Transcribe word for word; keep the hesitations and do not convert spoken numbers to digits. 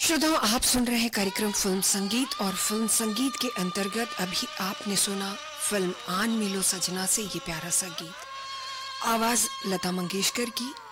श्रोताओं, आप सुन रहे हैं कार्यक्रम फिल्म संगीत और फिल्म संगीत के अंतर्गत अभी आपने सुना फिल्म आन मिलो सजना से ये प्यारा सा गीत। आवाज लता मंगेशकर की,